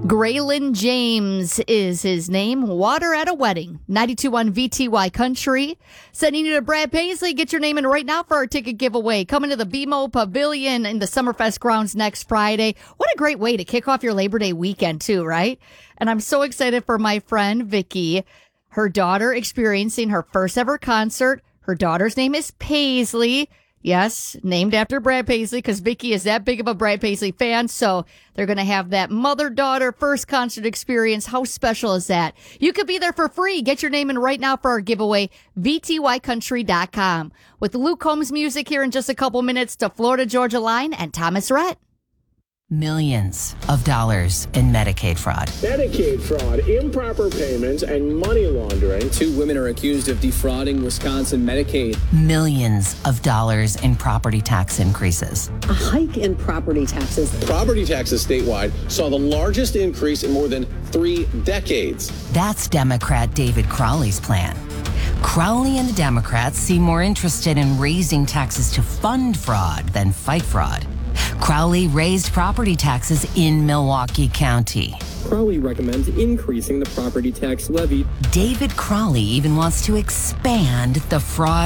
Graylin James is his name. Water at a Wedding. 92.1 VTY Country. Sending you to Brad Paisley. Get your name in right now for our ticket giveaway. Coming to the BMO Pavilion in the Summerfest grounds next Friday. What a great way to kick off your Labor Day weekend, too, right? And I'm so excited for my friend Vicky. Her daughter experiencing her first ever concert. Her daughter's name is Paisley. Yes, named after Brad Paisley, because Vicky is that big of a Brad Paisley fan. So they're going to have that mother-daughter first concert experience. How special is that? You could be there for free. Get your name in right now for our giveaway, VTYcountry.com. With Luke Combs music here in just a couple minutes to Florida Georgia Line and Thomas Rhett. Millions of dollars in Medicaid fraud. Medicaid fraud, improper payments, and money laundering. 2 women are accused of defrauding Wisconsin Medicaid. Millions of dollars in property tax increases. A hike in property taxes. Property taxes statewide saw the largest increase in more than 3 decades. That's Democrat David Crowley's plan. Crowley and the Democrats seem more interested in raising taxes to fund fraud than fight fraud. Crowley raised property taxes in Milwaukee County. Crowley recommends increasing the property tax levy. David Crowley even wants to expand the fraud